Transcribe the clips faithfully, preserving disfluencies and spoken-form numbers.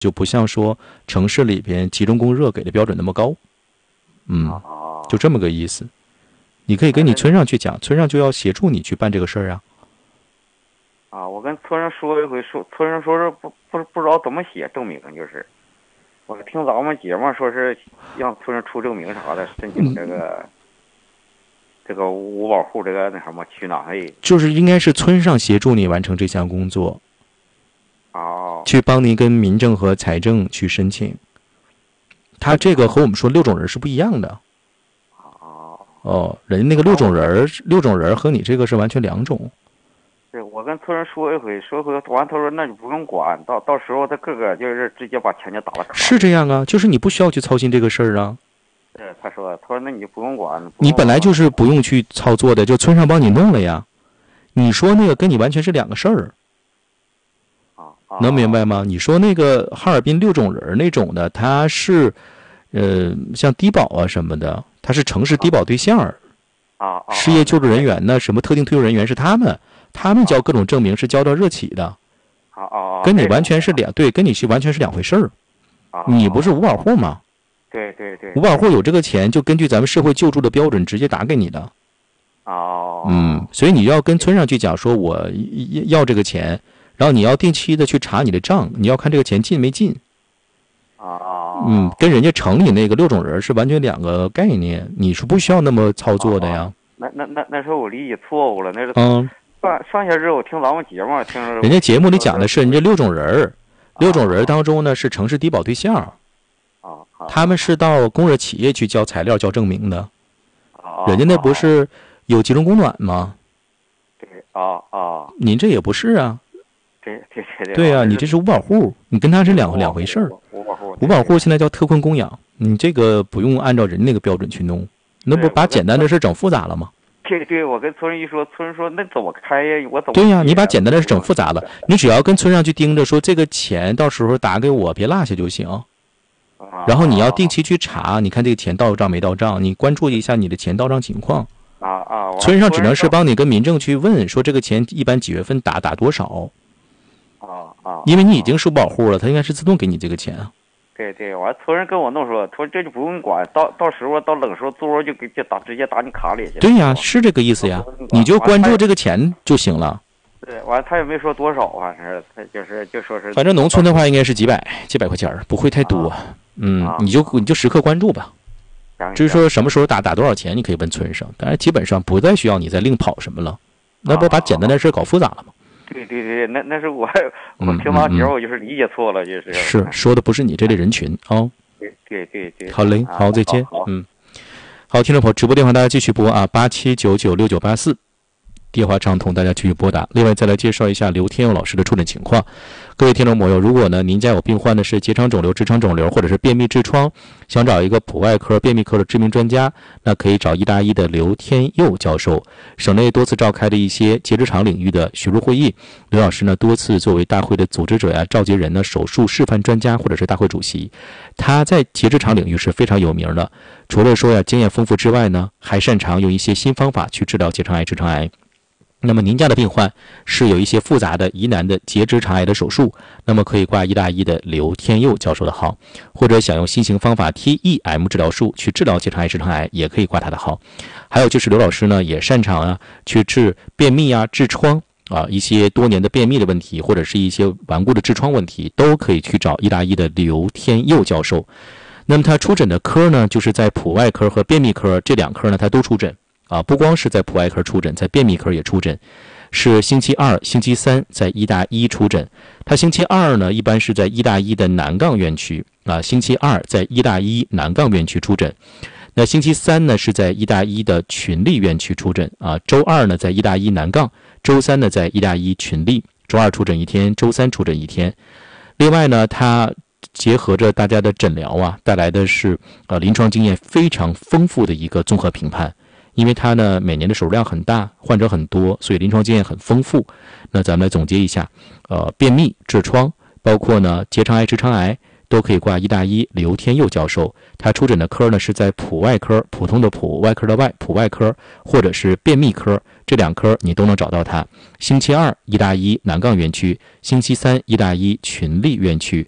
就不像说城市里边集中供热给的标准那么高。嗯，就这么个意思。你可以跟你村上去讲，村上就要协助你去办这个事儿啊。 啊，我跟村上说一回，说村上说是不不不知道怎么写证明，就是我听咱们节目说是让村上出证明啥的，申请这个、嗯、这个五保户这个那什么取暖费， 就是应该是村上协助你完成这项工作。 哦， 去帮您跟民政和财政去申请。他这个和我们说六种人是不一样的。哦，人家那个六种人，六种人和你这个是完全两种。 对，我跟村上说一回，说一回完，他说那就不用管，到到时候他各个就是直接把钱就打了卡。 是这样啊，就是你不需要去操心这个事儿啊。 对，他说，他说那你就不用管。不用管你本来就是不用去操作的，就村上帮你弄了呀。你说那个跟你完全是两个事儿。 啊， 能明白吗？你说那个哈尔滨六种人那种的，他是，呃，像低保啊什么的。他是城市低保对象啊， 失业救助人员呢，什么特定退休人员是他们，他们交各种证明是交到热企的， 啊啊， 跟你完全是两对，跟你是完全是两回事儿。你不是五保户吗？ 对对对， 五保户有这个钱，就根据咱们社会救助的标准直接打给你的。 哦， 嗯，所以你要跟村上去讲说，我要这个钱，然后你要定期的去查你的账，你要看这个钱进没进。 啊， 嗯，跟人家城里那个六种人是完全两个概念，你是不需要那么操作的呀。 那那那那时候我理解错误了，那是嗯， 上上些日我听咱们节目，听着人家节目里讲的是人家六种人，六种人当中呢是城市低保对象， 啊， 他们是到供热企业去交材料、交证明的， 啊， 人家那不是有集中供暖吗？ 对啊啊， 您这也不是啊。 对对对对呀、啊，你这是五保户，你跟他是两两回事儿。 五保户， 五保户现在叫特困供养，你这个不用按照人那个标准去弄，那不把简单的事整复杂了吗？ 对对，我跟村上一说，村上说那怎么开呀？我怎么？ 对呀、啊，你把简单的事整复杂了，你只要跟村上去盯着说这个钱到时候打给我，别落下就行。然后你要定期去查，你看这个钱到账没到账，你关注一下你的钱到账情况。 啊啊！ 村上只能是帮你跟民政去问，说这个钱一般几月份打，打多少。 啊啊！ 因为你已经是保户了，他应该是自动给你这个钱啊。 对对，完村人跟我弄说，他说这就不用管，到到时候到冷时候桌就给就打直接打你卡里去。 对呀，是这个意思呀，你就关注这个钱就行了。 对，完他也没说多少，反正他就是就说是。 反正农村的话应该是几百几百块钱，不会太多。啊、嗯、啊，你就你就时刻关注吧。至于说什么时候打打多少钱，你可以问村上，当然基本上不再需要你再另跑什么了，那不把简单的事搞复杂了吗？ 对对对，那那是我我听到节目我就是理解错了，就是是说的不是你这类人群啊、哦。 对对对对， 好嘞，好，再见。 好， 嗯，好，听众朋友，直播电话大家继续拨啊，八七九九六九八四。电话畅通，大家继续拨打。另外，再来介绍一下刘天佑老师的出诊情况。各位听众朋友，如果呢您家有病患的是结肠肿瘤、直肠肿瘤，或者是便秘痔疮，想找一个普外科、便秘科的知名专家，那可以找医大医的刘天佑教授。省内多次召开的一些结直肠领域的学术会议，刘老师呢多次作为大会的组织者呀、召集人呢、手术示范专家或者是大会主席。他在结直肠领域是非常有名的，除了说呀经验丰富之外呢，还擅长用一些新方法去治疗结肠癌、直肠癌。那么您家的病患是有一些复杂的疑难的结直肠癌的手术，那么可以挂医大医的刘天佑教授的号，或者想用新型方法 T E M 治疗术去治疗结肠癌、直肠癌，也可以挂他的号。还有就是刘老师呢也擅长啊去治便秘啊、痔疮啊一些多年的便秘的问题，或者是一些顽固的痔疮问题，都可以去找医大医的刘天佑教授。那么他出诊的科呢，就是在普外科和便秘科这两科呢，他都出诊。啊，不光是在普外科出诊，在便秘科也出诊，是星期二、星期三在医大一出诊。他星期二呢，一般是在医大一的南杠院区啊，星期二在医大一南杠院区出诊。那星期三呢，是在医大一的群力院区出诊啊。周二呢，在医大一南杠，周三呢，在医大一群力。周二出诊一天，周三出诊一天。另外呢，他结合着大家的诊疗啊，带来的是呃临床经验非常丰富的一个综合评判。因为他呢每年的手术量很大，患者很多，所以临床经验很丰富。那咱们来总结一下，呃，便秘、痔疮，包括呢结肠癌、直肠癌，都可以挂医大医刘天佑教授。他出诊的科呢是在普外科，普通的普，外科的外，普外科，或者是便秘科，这两科你都能找到他。星期二医大医南杠院区，星期三医大医群力院区。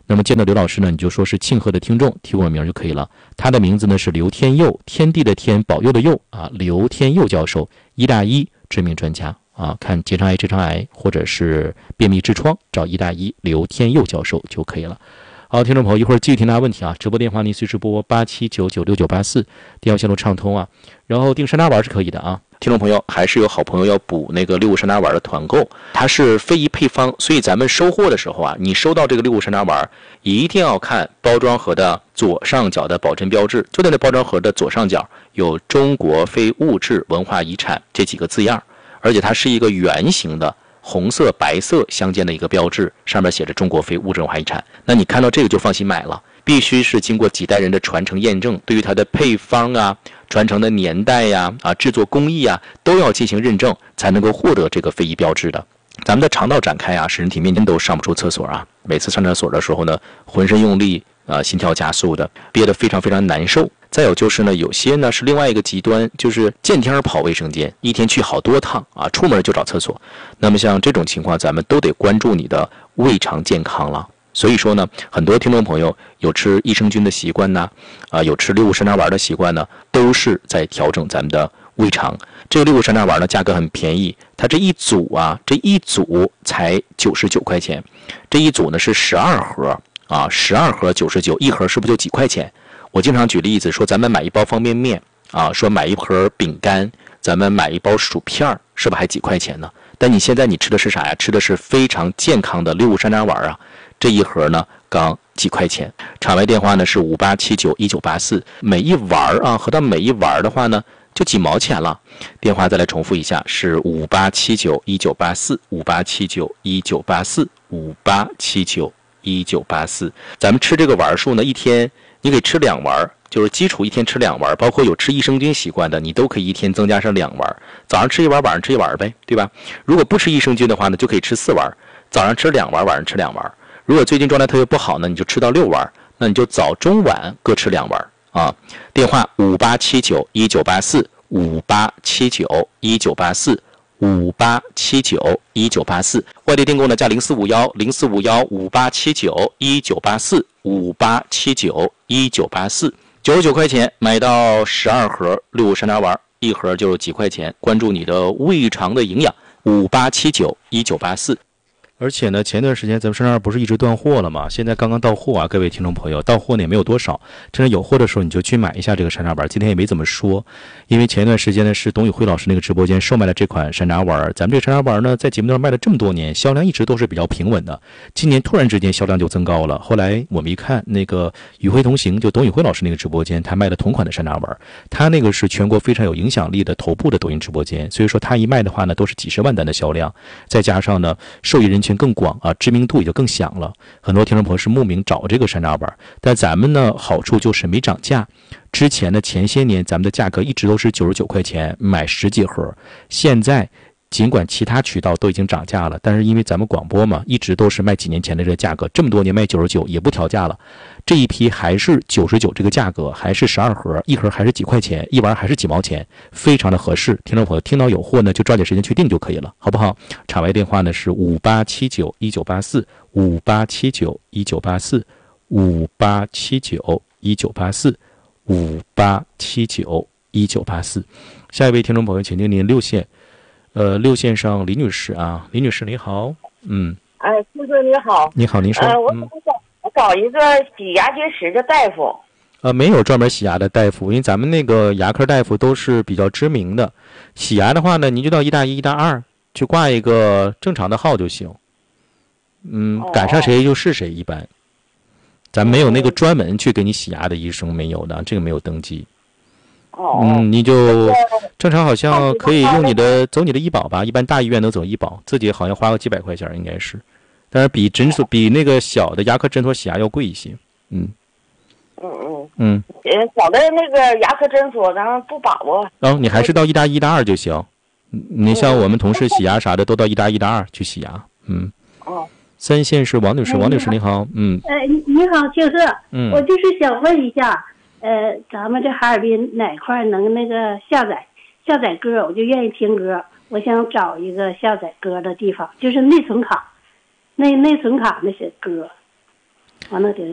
那么见到刘老师呢，你就说是庆贺的听众，提我名就可以了。他的名字呢是刘天佑，天地的天，保佑的佑啊，刘天佑教授，医大医知名专家啊，看结肠癌、直肠癌或者是便秘痔疮，找医大医刘天佑教授就可以了。好，听众朋友，一会儿继续听大家问题啊！直播电话您随时拨八七九九六九八四，电话线路畅通啊。然后订山楂丸是可以的啊。听众朋友，还是有好朋友要补那个六物山楂丸的团购，它是非遗配方，所以咱们收货的时候啊，你收到这个六物山楂丸，一定要看包装盒的左上角的保真标志，就在那包装盒的左上角有中国非物质文化遗产这几个字样，而且它是一个圆形的红色白色相间的一个标志，上面写着中国非物质文化遗产。那你看到这个就放心买了，必须是经过几代人的传承验证，对于它的配方啊、传承的年代呀、啊、制作工艺啊，都要进行认证，才能够获得这个非遗标志的。咱们的肠道展开啊，使人体面前都上不出厕所啊，每次上厕所的时候呢，浑身用力啊、呃，心跳加速的，憋得非常非常难受。再有就是呢，有些呢是另外一个极端，就是见天跑卫生间，一天去好多趟啊，出门就找厕所。那么像这种情况，咱们都得关注你的胃肠健康了。所以说呢，很多听众朋友有吃益生菌的习惯呢，啊，有吃六物山楂丸的习惯呢，都是在调整咱们的胃肠。这个六物山楂丸呢，价格很便宜，它这一组啊，这一组才九十九块钱，这一组呢是十二盒啊，十二盒九十九，一盒是不是就几块钱？我经常举例子说，咱们买一包方便面啊，说买一盒饼干，咱们买一包薯片，是不是还几块钱呢？但你现在你吃的是啥呀？吃的是非常健康的六物山楂丸啊，这一盒呢刚几块钱。场外电话呢是五八七九一九八四，每一丸啊，合到每一丸的话呢就几毛钱了。电话再来重复一下，是五八七九一九八四，五八七九一九八四，五八七九一九八四。咱们吃这个丸数呢，一天你可以吃两丸，就是基础一天吃两丸，包括有吃益生菌习惯的，你都可以一天增加上两丸，早上吃一丸，晚上吃一丸呗，对吧？如果不吃益生菌的话呢，就可以吃四丸，早上吃两丸，晚上吃两丸。如果最近状态特别不好呢，你就吃到六丸，那你就早中晚各吃两丸啊。电话五八七九一九八四，五八七九一九八四，五八七九一九八四。外地订购呢加零四五幺零四五幺五八七九一九八四，五八七九一九八四。九十九块钱买到十二盒六物山楂丸，一盒就是几块钱。关注你的胃肠的营养，五八七九一九八四。而且呢，前段时间咱们山楂丸不是一直断货了吗？现在刚刚到货啊，各位听众朋友，到货呢也没有多少。趁着有货的时候，你就去买一下这个山楂丸。今天也没怎么说，因为前一段时间呢是董宇辉老师那个直播间售卖了这款山楂丸。咱们这山楂丸呢，在节目上卖了这么多年，销量一直都是比较平稳的。今年突然之间销量就增高了。后来我们一看，那个宇辉同行，就董宇辉老师那个直播间，他卖了同款的山楂丸。他那个是全国非常有影响力的头部的抖音直播间，所以说他一卖的话呢，都是几十万单的销量。再加上呢，受益人群更广啊，知名度也就更响了。很多听众朋友是慕名找这个山楂丸，但咱们呢好处就是没涨价。之前的前些年咱们的价格一直都是九十九块钱买十几盒，现在尽管其他渠道都已经涨价了，但是因为咱们广播嘛，一直都是卖几年前的这个价格，这么多年卖九十九也不调价了。这一批还是九十九这个价格，还是十二盒，一盒还是几块钱，一丸还是几毛钱，非常的合适。听众朋友听到有货呢，就抓紧时间去订就可以了，好不好？场外电话呢是五八七九一九八四，五八七九一九八四，五八七九一九八四，五八七九一九八四。下一位听众朋友，请听您六线，呃，六线上李女士啊，李女士你好，嗯， 哎，叔叔你好， 你好，您说， 呃，我嗯。 我找一个洗牙结石的大夫。 呃，没有专门洗牙的大夫，因为咱们那个牙科大夫都是比较知名的。洗牙的话呢，您就到一大一、一大二去挂一个正常的号就行。嗯，赶上谁就是谁，一般。咱没有那个专门去给你洗牙的医生，没有的，这个没有登记。 哦。 嗯，你就正常好像可以用你的走你的医保吧，一般大医院能走医保，自己好像花个几百块钱应该是。但是比诊所比那个小的牙科诊所洗牙要贵一些，嗯， 嗯嗯嗯， 呃，小的那个牙科诊所咱们不把握。 然后你还是到一大一大二就行，你像我们同事洗牙啥的都到一大一大二去洗牙，嗯。 哦。 三线是王女士，王女士你好，嗯。 呃，你好，青社， 嗯， 我就是想问一下，呃，咱们这哈尔滨哪块能那个下载下载歌？我就愿意听歌，我想找一个下载歌的地方，就是内存卡。内内存卡那些歌， 完了得